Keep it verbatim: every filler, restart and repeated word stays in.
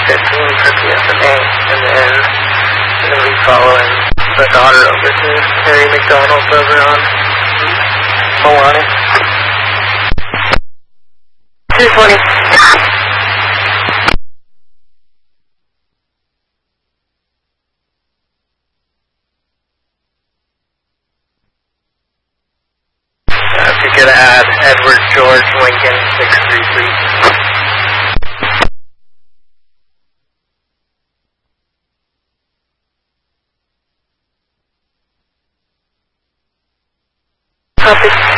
fifteen for P S M A, and then I'm going to be following the daughter over to Harry McDonald's over on Milani. two twenty. If you could add Edward George Lincoln six three three. Copy.